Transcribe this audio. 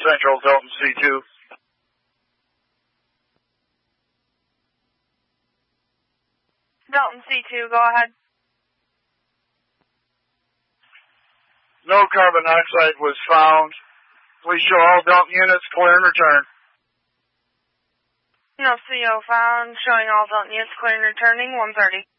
Central, Dalton C2. Dalton C2, go ahead. No carbon dioxide was found. Please show all Dalton units clear and return. No CO found, showing all Dalton units clear and returning, 130.